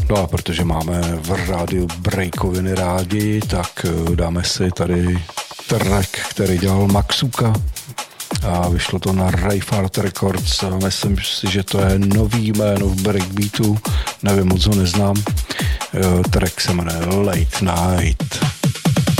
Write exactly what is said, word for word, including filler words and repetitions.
No a protože máme v rádiu breakoviny rádi, tak dáme si tady track, který dělal Maxuka a vyšlo to na Rayfart Records. Myslím si, že to je nový jméno v breakbeatu, nevím, moc ho neznám. Track se jmenuje Late Night.